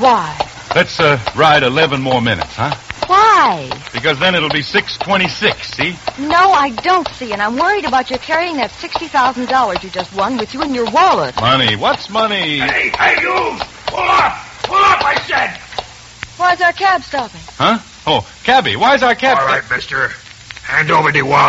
Why? Let's ride 11 more minutes, huh? Why? Because then it'll be 6:26, see? No, I don't see, and I'm worried about you carrying that $60,000 you just won with you in your wallet. Money? What's money? Hey, you! Pull up! Pull up, I said! Why's our cab stopping? Huh? Oh, cabby, why's our cab... All right, mister. Hand over the wallet.